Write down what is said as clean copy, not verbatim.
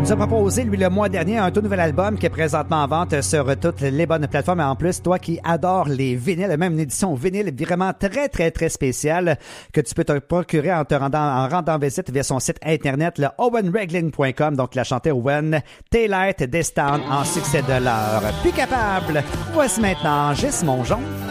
nous a proposé, lui, le mois dernier, un tout nouvel album qui est présentement en vente sur toutes les bonnes plateformes. Et en plus, toi qui adores les vinyles, même une édition vinyle vraiment très, très, très spéciale que tu peux te procurer en rendant visite via son site internet, le owenregling.com. Donc, la chantait Owen, Taillight This Town en succès de l'heure. Plus capable, voici maintenant Gis Mongeon.